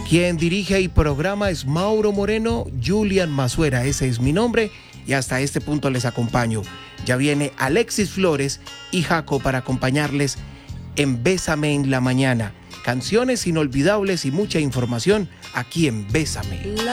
Quien dirige y programa es Mauro Moreno, Julian Mazuera, ese es mi nombre, y hasta este punto les acompaño. Ya viene Alexis Flores y Jaco para acompañarles en Bésame en la Mañana. Canciones inolvidables y mucha información aquí en Bésame.